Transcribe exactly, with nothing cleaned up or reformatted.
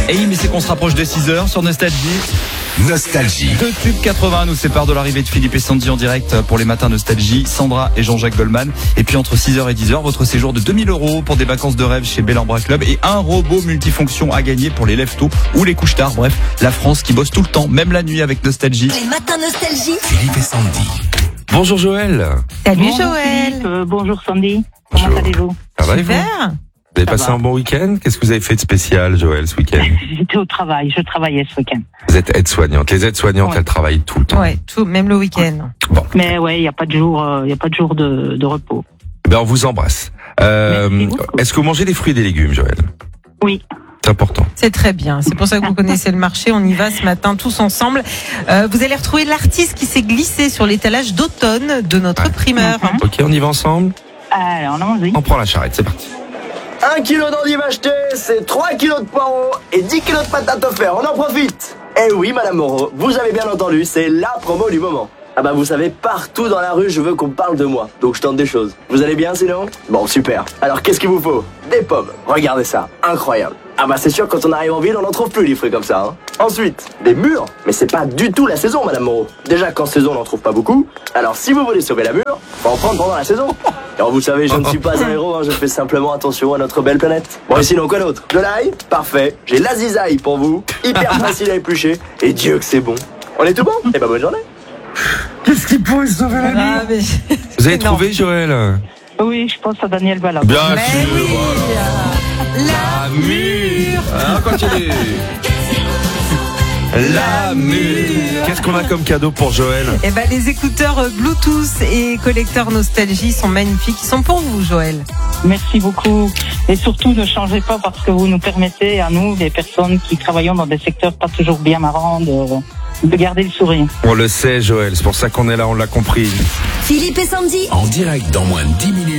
Et oui, mais c'est qu'on se rapproche des six heures sur Nostalgie. Nostalgie. Deux tubes quatre-vingts nous séparent de l'arrivée de Philippe et Sandy en direct pour les matins Nostalgie, Sandra et Jean-Jacques Goldman. Et puis entre six heures et dix heures, votre séjour de deux mille euros pour des vacances de rêve chez Bellambra Club et un robot multifonction à gagner pour les lève-tôt ou les couches tard. Bref, la France qui bosse tout le temps, même la nuit avec Nostalgie. Les matins Nostalgie. Philippe et Sandy. Bonjour Joël. Salut Bonjour Joël. Philippe, euh, bonjour Sandy. Comment Bonjour. allez-vous? Ça va et vous? Super. Vous avez Ça passé va. un bon week-end? Qu'est-ce que vous avez fait de spécial, Joël, ce week-end? J'étais au travail, je travaillais ce week-end. Vous êtes aide-soignante. Les aides-soignantes, Ouais. elles travaillent tout le temps. Ouais, tout, même le week-end. Bon, Mais ouais, il n'y a pas de jour, il y a pas de jour de, de repos. ben on vous embrasse. Euh, Merci beaucoup. est-ce que vous mangez des fruits et des légumes, Joël? Oui. C'est important. C'est très bien. C'est pour ça que vous connaissez le marché. On y va ce matin tous ensemble. Euh, vous allez retrouver l'artiste qui s'est glissé sur l'étalage d'automne de notre Ouais. primeur. Mhm. Ok, on y va ensemble? Alors, allons-y. On prend la charrette, c'est parti. Un kilo d'endives achetées, c'est trois kilos de poireaux et dix kilos de patates offertes. On en profite. Eh oui, Madame Moreau, vous avez bien entendu, c'est la promo du moment. Ah bah vous savez, partout dans la rue, je veux qu'on parle de moi. Donc je tente des choses. Vous allez bien sinon? Bon, super. Alors qu'est-ce qu'il vous faut? Des pommes. Regardez ça, incroyable. Ah bah c'est sûr, quand on arrive en ville, on n'en trouve plus les fruits comme ça. Hein. Ensuite, des mûres. Mais c'est pas du tout la saison, Madame Moreau. Déjà qu'en saison, on n'en trouve pas beaucoup. Alors si vous voulez sauver la mûre, faut en prendre pendant la saison. Alors vous savez, je ne suis pas un héros, hein, je fais simplement attention à notre belle planète. Bon et sinon, quoi d'autre? De l'ail? Parfait. J'ai la zizaille pour vous. Hyper facile à éplucher. Et Dieu que c'est bon. On est tout bon? Eh bah bonne journée. Qu'est-ce qui pourrait sauver la Ah, mais... Vous avez Non. trouvé, Joël? Oui, je pense à Daniel Balab. Bien Mais sûr. oui. voilà. La mûre. Ah, continue. La mûre. Qu'est-ce qu'on a comme cadeau pour Joël? Eh ben, les écouteurs euh, Bluetooth et collecteurs Nostalgie sont magnifiques. Ils sont pour vous, Joël. Merci beaucoup. Et surtout, ne changez pas parce que vous nous permettez, à nous, les personnes qui travaillons dans des secteurs pas toujours bien marrants, de, de garder le sourire. On le sait, Joël. C'est pour ça qu'on est là, on l'a compris. Philippe et Sandy. En direct dans moins de dix minutes.